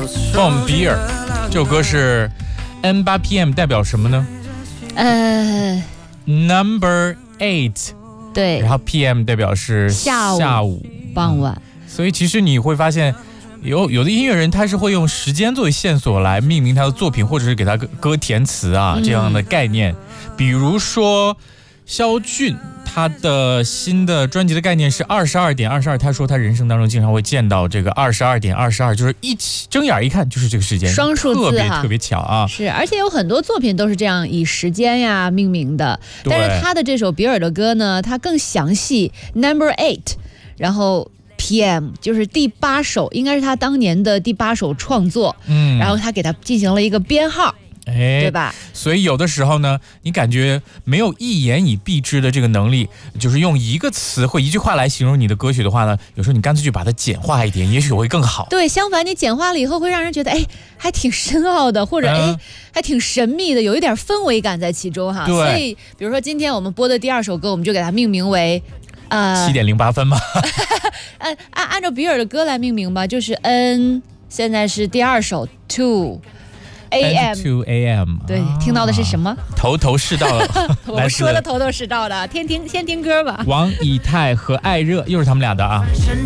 Von Beer 这首歌是 N8 PM 代表什么呢？Number 8， 对， 然后 PM 代表是下午傍晚。 所以其实你会发现有的音乐人他是会用时间作为线索来命名他的作品，或者是给他歌填词啊这样的概念。比如说萧俊他的新的专辑的概念是22:22，他说他人生当中经常会见到这个22:22，就是一起睁眼一看就是这个时间， 双数字特别巧啊。 是，而且有很多作品都是这样以时间呀命名的，但是他的这首比尔的歌呢，他更详细 ，Number 8， 然后 PM 就是第8首，应该是他当年的第8首创作，然后他给他进行了一个编号。对吧？ 所以有的时候呢，你感觉没有一言以蔽之的这个能力，就是用一个词或一句话来形容你的歌曲的话呢，有时候你干脆就把它简化一点，也许会更好。 对，相反你简化了以后会让人觉得还挺深奥的，或者还挺神秘的，有一点氛围感在其中哈。 对， 所以比如说今天我们播的第2首歌，我们就给它命名为 7.08分吧。 按照比尔的歌来命名吧，就是 N， 现在是第2首 2AM， 对，听到的是什么？ 头头是道了。 我们说的头头是道的，先听歌吧。 王以太和艾热，又是他们俩的啊。